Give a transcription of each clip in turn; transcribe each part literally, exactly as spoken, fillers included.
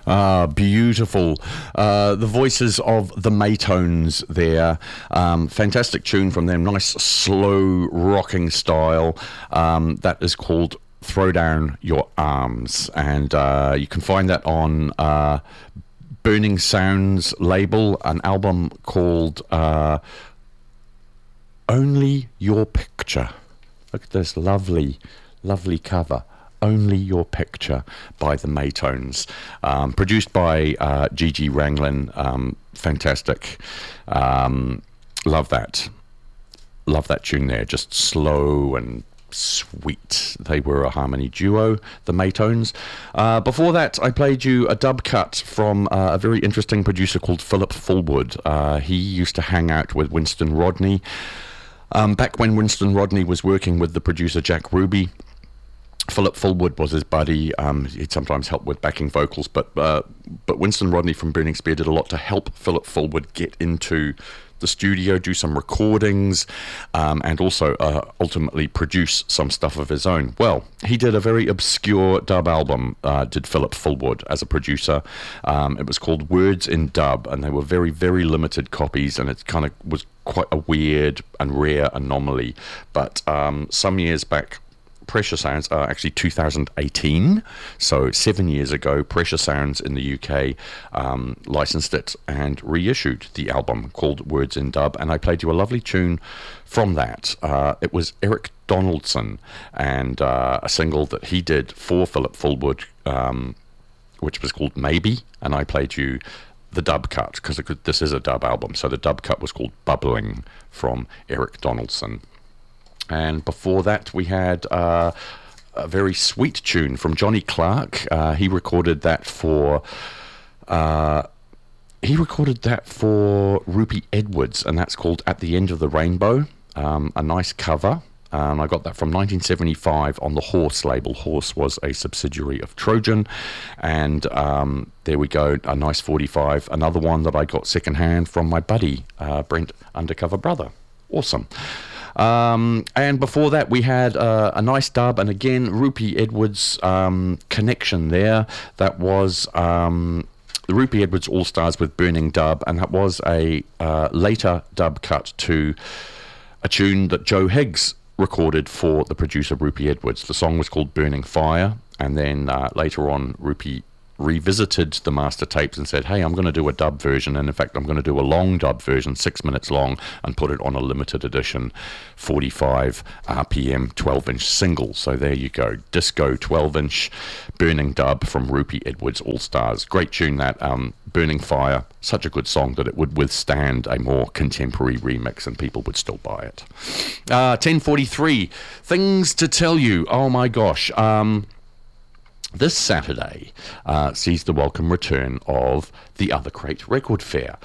Ah, beautiful. Uh, the voices of the Maytones there. Um, fantastic tune from them. Nice, slow, rocking style. Um, that is called Throw Down Your Arms. And uh, you can find that on uh, Burning Sounds label, an album called uh, Only Your Picture. Look at this lovely, lovely cover. Only Your Picture by the Maytones, um, produced by uh, Gigi Ranglin. Um, fantastic. Um, love that. Love that tune there. Just slow and sweet. They were a harmony duo, the Maytones. Uh, before that, I played you a dub cut from uh, a very interesting producer called Philip Fullwood. Uh, he used to hang out with Winston Rodney. Um, back when Winston Rodney was working with the producer Jack Ruby, Philip Fullwood was his buddy. Um, he'd sometimes help with backing vocals, but uh, but Winston Rodney from Burning Spear did a lot to help Philip Fullwood get into the studio, do some recordings, um, and also uh, ultimately produce some stuff of his own. Well, he did a very obscure dub album, uh, did Philip Fullwood as a producer. Um, it was called Words in Dub, and they were very, very limited copies, and it kind of was quite a weird and rare anomaly. But um, some years back, Pressure Sounds, uh, actually two thousand eighteen, so seven years ago, Pressure Sounds in the U K um, licensed it and reissued the album called Words in Dub, and I played you a lovely tune from that. Uh, it was Eric Donaldson, and uh, a single that he did for Philip Fullwood, um, which was called Maybe, and I played you the dub cut, because this is a dub album, so the dub cut was called Bubbling from Eric Donaldson. And before that, we had uh, a very sweet tune from Johnny Clark. Uh, he recorded that for uh, he recorded that for Rupie Edwards, and that's called "At the End of the Rainbow." Um, a nice cover. Um, I got that from nineteen seventy-five on the Horse label. Horse was a subsidiary of Trojan, and um, there we go. A nice forty-five. Another one that I got secondhand from my buddy uh, Brent Undercover Brother. Awesome. Um, and before that, we had uh, a nice dub, and again, Rupie Edwards um, connection there. That was um, the Rupie Edwards All Stars with Burning Dub, and that was a uh, later dub cut to a tune that Joe Higgs recorded for the producer Rupie Edwards. The song was called Burning Fire, and then uh, later on, Rupie revisited the master tapes and said, hey, I'm going to do a dub version, and in fact I'm going to do a long dub version, six minutes long, and put it on a limited edition forty-five R P M twelve inch single. So there you go, disco twelve inch Burning Dub from Rupie Edwards All Stars. Great tune that. um, Burning Fire, such a good song that it would withstand a more contemporary remix and people would still buy it. uh, ten forty-three, things to tell you. Oh my gosh. um This Saturday uh, sees the welcome return of the Other Crate Record Fair.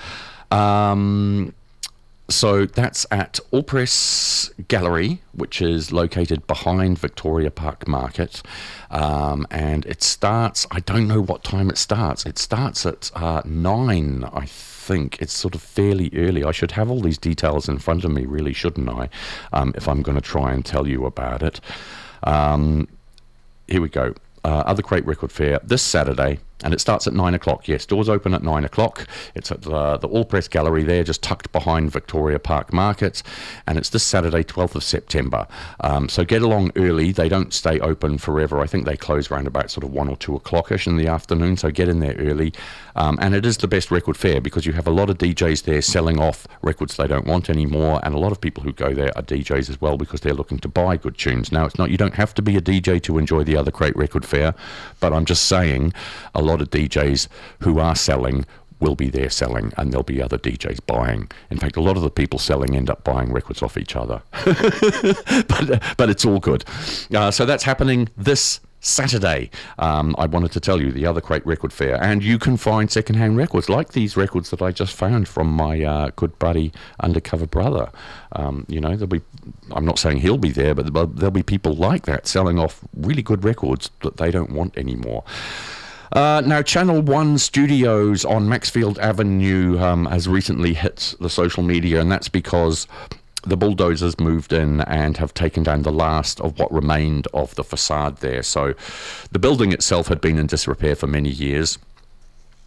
Um, so that's at All Press Gallery, which is located behind Victoria Park Market. Um, and it starts, I don't know what time it starts. It starts at uh, nine, I think. It's sort of fairly early. I should have all these details in front of me, really, shouldn't I? Um, if I'm going to try and tell you about it. Um, here we go. Uh, Other Crate Record Fair this Saturday, and it starts at nine o'clock. Yes, doors open at nine o'clock. It's at uh, the All Press Gallery there, just tucked behind Victoria Park Market, and it's this Saturday, twelfth of September. Um, so get along early. They don't stay open forever. I think they close around about sort of one or two o'clock-ish in the afternoon, so get in there early. Um, and it is the best record fair because you have a lot of D Js there selling off records they don't want anymore, and a lot of people who go there are D Js as well because they're looking to buy good tunes. Now, it's not, you don't have to be a D J to enjoy the Other Crate Record Fair, but I'm just saying a lot of D Js who are selling will be there selling, and there'll be other D Js buying. In fact, a lot of the people selling end up buying records off each other. but uh, but it's all good. Uh, so that's happening this Saturday. Um, I wanted to tell you, the Other Crate Record Fair, and you can find secondhand records like these records that I just found from my uh, good buddy Undercover Brother. Um, you know, there'll be, I'm not saying he'll be there, but there'll be people like that selling off really good records that they don't want anymore. Uh, now, Channel One Studios on Maxfield Avenue um, has recently hit the social media, and that's because the bulldozers moved in and have taken down the last of what remained of the facade there. So the building itself had been in disrepair for many years.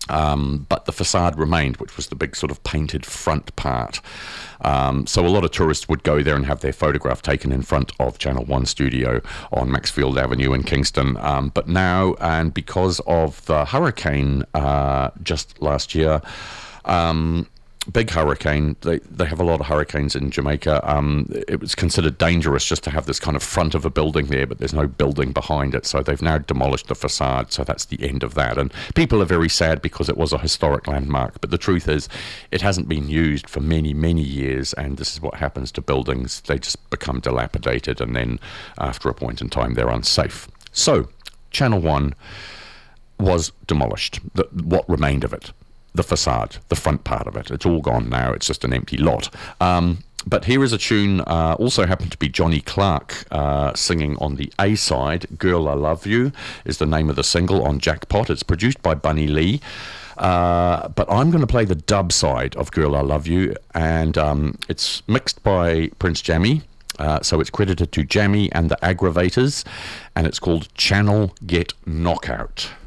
Um, but the facade remained, which was the big sort of painted front part. Um, so a lot of tourists would go there and have their photograph taken in front of Channel One studio on Maxfield Avenue in Kingston. Um, but now, and because of the hurricane uh, just last year, um, big hurricane, they, they have a lot of hurricanes in Jamaica. Um, it was considered dangerous just to have this kind of front of a building there, but there's no building behind it. So they've now demolished the facade. So that's the end of that. And people are very sad because it was a historic landmark. But the truth is, it hasn't been used for many, many years. And this is what happens to buildings. They just become dilapidated. And then after a point in time, they're unsafe. So Channel One was demolished, the, what remained of it. The facade, the front part of it. It's all gone now. It's just an empty lot. Um, but here is a tune, uh, also happened to be Johnny Clark uh, singing on the A side. Girl, I Love You is the name of the single on Jackpot. It's produced by Bunny Lee. Uh, but I'm going to play the dub side of Girl, I Love You. And um, it's mixed by Prince Jammy. Uh, so it's credited to Jammy and the Aggravators. And it's called Channel Get Knockout.